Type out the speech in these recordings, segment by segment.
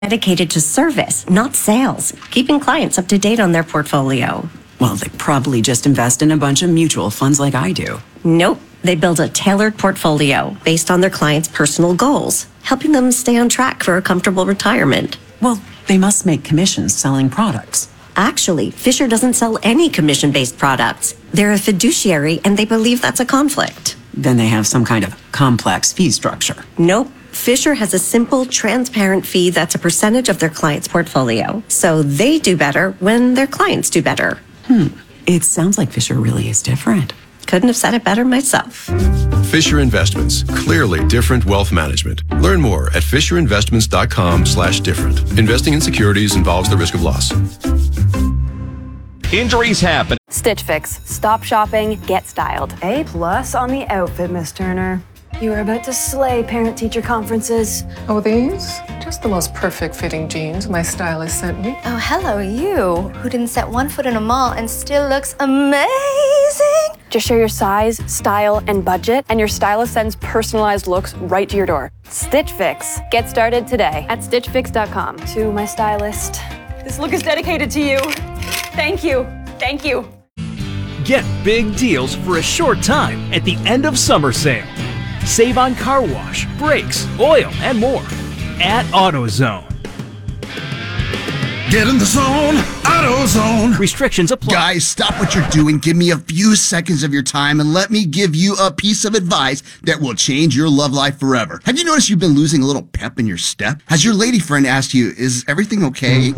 dedicated to service, not sales, keeping clients up to date on their portfolio. Well, they probably just invest in a bunch of mutual funds like I do. Nope. They build a tailored portfolio based on their clients' personal goals, helping them stay on track for a comfortable retirement. Well, they must make commissions selling products. Actually, Fisher doesn't sell any commission-based products. They're a fiduciary, and they believe that's a conflict. Then they have some kind of complex fee structure. Nope. Fisher has a simple, transparent fee that's a percentage of their client's portfolio. So they do better when their clients do better. It sounds like Fisher really is different. Couldn't have said it better myself. Fisher Investments. Clearly different wealth management. Learn more at fisherinvestments.com/different. Investing in securities involves the risk of loss. Injuries happen. Stitch Fix. Stop shopping, get styled. A+ on the outfit, Miss Turner. You are about to slay parent-teacher conferences. Oh, these? Just the most perfect fitting jeans my stylist sent me. Oh, hello, you, who didn't set one foot in a mall and still looks amazing. Just share your size, style, and budget, and your stylist sends personalized looks right to your door. Stitch Fix. Get started today at stitchfix.com. To my stylist, this look is dedicated to you. Thank you. Thank you. Get big deals for a short time at the end of summer sale. Save on car wash, brakes, oil, and more at AutoZone. Get in the zone, AutoZone. Restrictions apply. Guys, stop what you're doing. Give me a few seconds of your time and let me give you a piece of advice that will change your love life forever. Have you noticed you've been losing a little pep in your step? Has your lady friend asked you, is everything okay?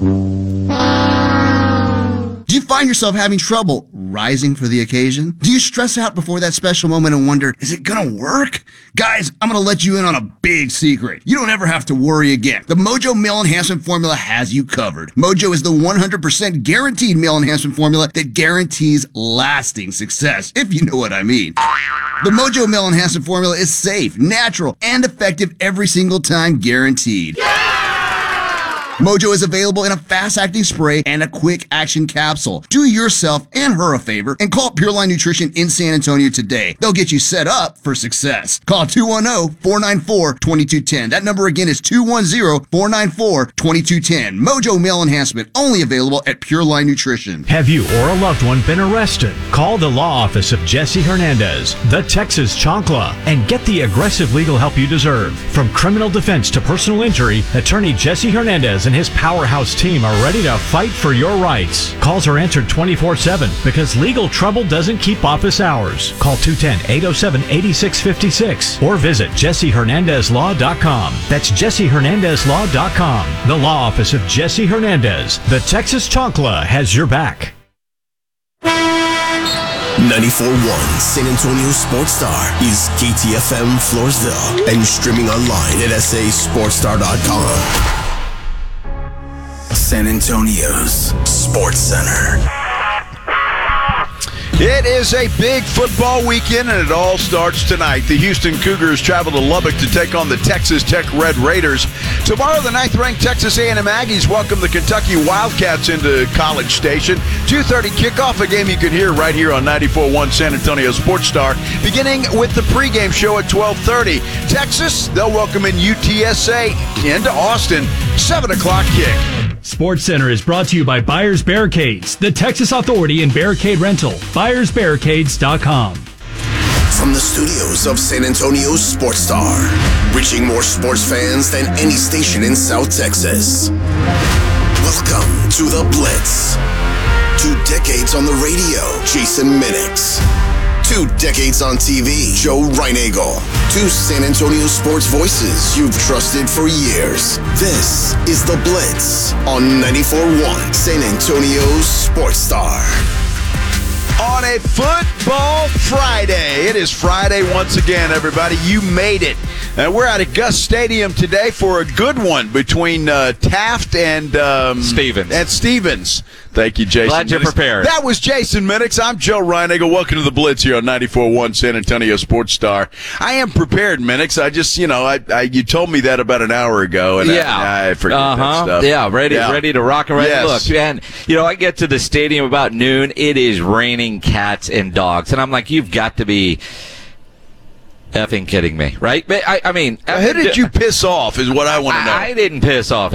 Do you find yourself having trouble rising for the occasion? Do you stress out before that special moment and wonder, is it gonna work? Guys, I'm gonna let you in on a big secret. You don't ever have to worry again. The Mojo Male Enhancement Formula has you covered. Mojo is the 100% guaranteed male enhancement formula that guarantees lasting success, if you know what I mean. The Mojo Male Enhancement Formula is safe, natural, and effective every single time, guaranteed. Mojo is available in a fast-acting spray and a quick-action capsule. Do yourself and her a favor and call Pure Line Nutrition in San Antonio today. They'll get you set up for success. Call 210-494-2210. That number again is 210-494-2210. Mojo Male Enhancement, only available at Pure Line Nutrition. Have you or a loved one been arrested? Call the law office of Jesse Hernandez, the Texas Chancla, and get the aggressive legal help you deserve. From criminal defense to personal injury, attorney Jesse Hernandez and his powerhouse team are ready to fight for your rights. Calls are answered 24/7 because legal trouble doesn't keep office hours. Call 210-807-8656 or visit jessehernandezlaw.com. That's jessehernandezlaw.com. The law office of Jesse Hernandez. The Texas Chancla has your back. 94.1 San Antonio Sports Star is KTFM Floresville and streaming online at sasportstar.com. San Antonio's Sports Center. It is a big football weekend, and it all starts tonight. The Houston Cougars travel to Lubbock to take on the Texas Tech Red Raiders. Tomorrow, the 9th-ranked Texas A&M Aggies welcome the Kentucky Wildcats into College Station. 2:30 kickoff, a game you can hear right here on 94.1 San Antonio Sports Star, beginning with the pregame show at 12:30. Texas, they'll welcome in UTSA into Austin, 7 o'clock kick. Sports Center is brought to you by Buyers Barricades, the Texas authority in barricade rental. BuyersBarricades.com. From the studios of San Antonio's Sports Star, reaching more sports fans than any station in South Texas. Welcome to The Blitz. 2 decades on the radio, Jason Minix. 2 decades on TV, Joe Reinagel. 2 San Antonio sports voices you've trusted for years. This is The Blitz on 94.1 San Antonio's Sports Star. On a football Friday. It is Friday once again, everybody. You made it. We're at Gus Stadium today for a good one between Taft and Stevens. Thank you, Jason. Glad you're prepared. That was Jason Minix. I'm Joe Reinagel. Welcome to the Blitz here on 94.1 San Antonio Sports Star. I am prepared, Minix. I just, you told me that about an hour ago, and I forget that stuff. Yeah, ready to rock and ready to look. And, I get to the stadium about noon. It is raining cats and dogs. And I'm like, you've got to be effing kidding me, right? I mean, who did you piss off is what I want to know. I didn't piss off